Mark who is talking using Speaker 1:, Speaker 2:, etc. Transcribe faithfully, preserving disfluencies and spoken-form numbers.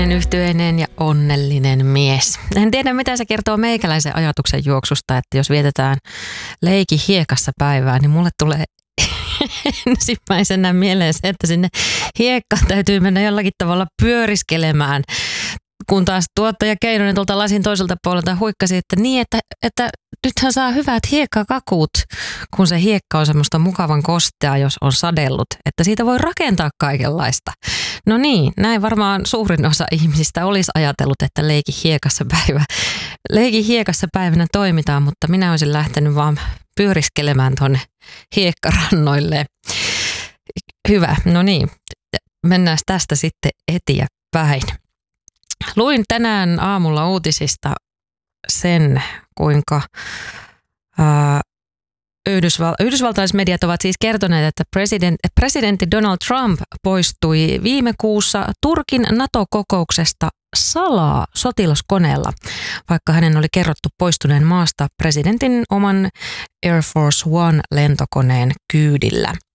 Speaker 1: Yhtyeinen ja onnellinen mies. En tiedä, mitä se kertoo meikäläisen ajatuksen juoksusta, että jos vietetään leiki hiekassa päivää, niin mulle tulee ensimmäisenä mieleen se, että sinne hiekkaan täytyy mennä jollakin tavalla pyöriskelemään. Kun taas tuottaja Keinonen tuolta lasin toiselta puolelta huikkasi, että niin, että, että nythän saa hyvät hiekkakakut, kun se hiekka on semmoista mukavan kostea, jos on sadellut, että siitä voi rakentaa kaikenlaista. No niin, näin varmaan suurin osa ihmisistä olisi ajatellut, että leiki hiekassa päivä. Leiki hiekassa päivänä toimitaan, mutta minä olisin lähtenyt vaan pyöriskelemään tuonne hiekkarannoille. Hyvä, no niin, mennään tästä sitten eteenpäin. Luin tänään aamulla uutisista sen, kuinka ää, Yhdysval- yhdysvaltalaismediat ovat siis kertoneet, että president, presidentti Donald Trump poistui viime kuussa Turkin NATO-kokouksesta salaa sotilaskoneella, vaikka hänen oli kerrottu poistuneen maasta presidentin oman Air Force One lentokoneen kyydillä.